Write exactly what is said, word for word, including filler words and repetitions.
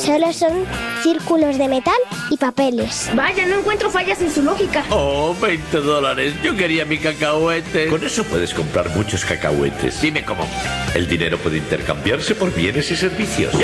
Solo son círculos de metal y papeles. Vaya, no encuentro fallas en su lógica. Oh, veinte dólares. Yo quería mi cacahuete. Con eso puedes comprar muchos cacahuetes. Dime cómo. El dinero puede intercambiarse por bienes y servicios.